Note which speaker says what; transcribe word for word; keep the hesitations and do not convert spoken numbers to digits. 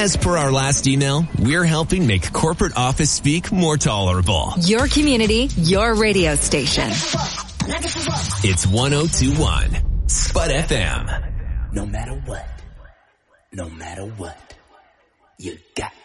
Speaker 1: As per our last email, we're helping make corporate office speak more tolerable.
Speaker 2: Your community, your radio station.
Speaker 1: It's one oh two point one Spud F M.
Speaker 3: No matter what, no matter what, you got